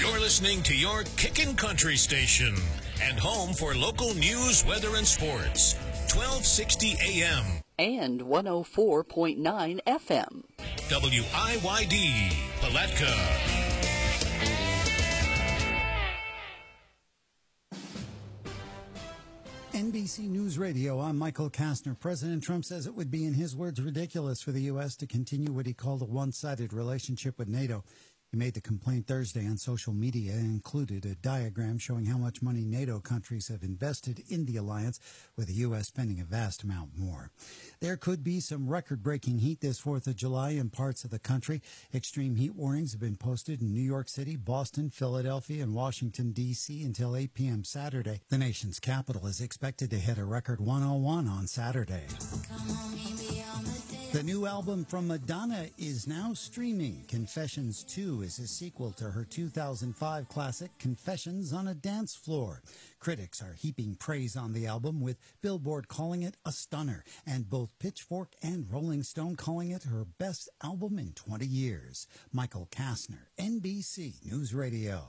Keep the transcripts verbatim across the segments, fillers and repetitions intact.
You're listening to your Kickin' Country station and home for local news, weather, and sports. twelve sixty A M and one oh four point nine F M. W I Y D, Palatka. N B C News Radio, I'm Michael Kastner. President Trump says it would be, in his words, ridiculous for the U S to continue what he called a one-sided relationship with NATO. He made the complaint Thursday on social media and included a diagram showing how much money NATO countries have invested in the alliance, with the U S spending a vast amount more. There could be some record-breaking heat this fourth of July in parts of the country. Extreme heat warnings have been posted in New York City, Boston, Philadelphia, and Washington, D C until eight p.m. Saturday. The nation's capital is expected to hit a record one oh one on Saturday. The new album from Madonna is now streaming. Confessions two is a sequel to her two thousand five classic Confessions on a Dance Floor. Critics are heaping praise on the album, with Billboard calling it a stunner, and both Pitchfork and Rolling Stone calling it her best album in twenty years. Michael Kastner, N B C News Radio.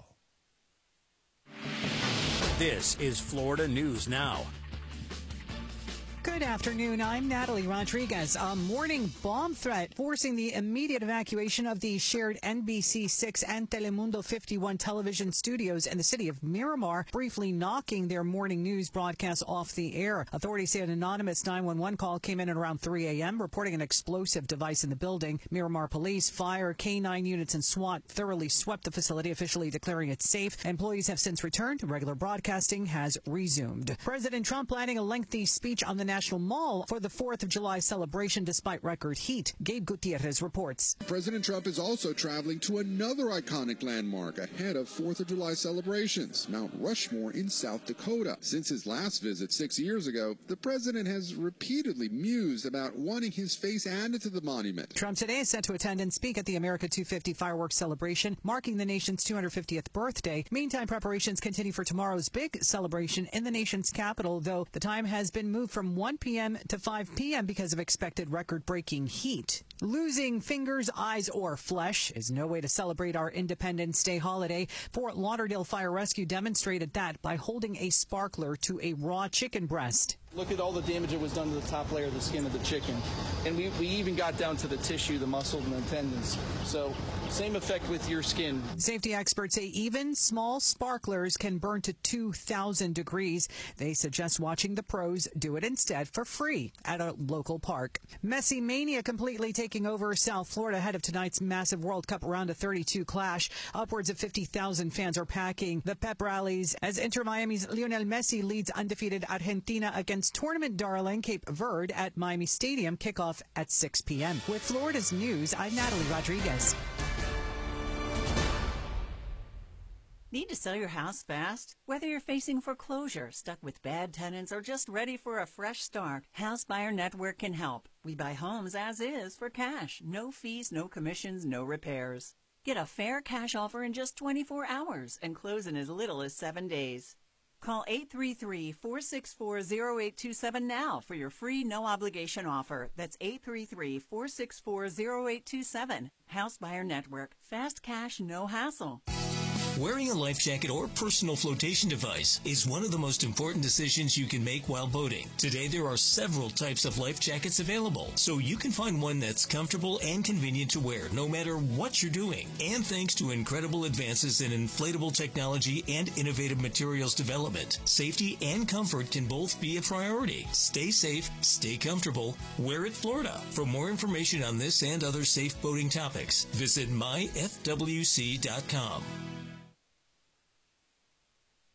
This is Florida News Now. Good afternoon. I'm Natalie Rodriguez. A morning bomb threat forcing the immediate evacuation of the shared N B C six and Telemundo fifty-one television studios in the city of Miramar, briefly knocking their morning news broadcast off the air. Authorities say an anonymous nine one one call came in at around three a.m., reporting an explosive device in the building. Miramar police, fire, K nine units, and SWAT thoroughly swept the facility, officially declaring it safe. Employees have since returned. Regular broadcasting has resumed. President Trump planning a lengthy speech on the National Mall for the fourth of July celebration despite record heat. Gabe Gutierrez reports. President Trump is also traveling to another iconic landmark ahead of fourth of July celebrations, Mount Rushmore in South Dakota. Since his last visit six years ago, the president has repeatedly mused about wanting his face added to the monument. Trump today is set to attend and speak at the America two fifty fireworks celebration, marking the nation's two hundred fiftieth birthday. Meantime, preparations continue for tomorrow's big celebration in the nation's capital, though the time has been moved from one p.m. to five p.m. because of expected record-breaking heat. Losing fingers, eyes, or flesh is no way to celebrate our Independence Day holiday. Fort Lauderdale Fire Rescue demonstrated that by holding a sparkler to a raw chicken breast. Look at all the damage that was done to the top layer of the skin of the chicken. And we, we even got down to the tissue, the muscle, and the tendons. So same effect with your skin. Safety experts say even small sparklers can burn to two thousand degrees. They suggest watching the pros do it instead for free at a local park. Messi mania completely taking over South Florida ahead of tonight's massive World Cup round of thirty-two clash. Upwards of fifty thousand fans are packing the pep rallies as Inter Miami's Lionel Messi leads undefeated Argentina against tournament darling Cape Verde at Miami Stadium. Kickoff at six p.m. With Florida's News, I'm Natalie Rodriguez. Need to sell your house fast? Whether you're facing foreclosure, stuck with bad tenants, or just ready for a fresh start, House Buyer Network can help. We buy homes as is for cash. No fees, no commissions, no repairs. Get a fair cash offer in just twenty-four hours and close in as little as seven days. Call eight three three, four six four, zero eight two seven now for your free no-obligation offer. That's eight three three, four six four, zero eight two seven. House Buyer Network. Fast cash, no hassle. Wearing a life jacket or personal flotation device is one of the most important decisions you can make while boating. Today, there are several types of life jackets available, so you can find one that's comfortable and convenient to wear no matter what you're doing. And thanks to incredible advances in inflatable technology and innovative materials development, safety and comfort can both be a priority. Stay safe, stay comfortable, wear it Florida. For more information on this and other safe boating topics, visit my f w c dot com.